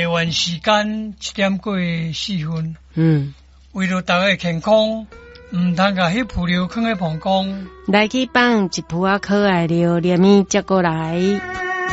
台湾时间7点过4分。为了大家的健康，唔通甲迄铺料放喺膀胱。 来去放一铺可爱料，连面接过来。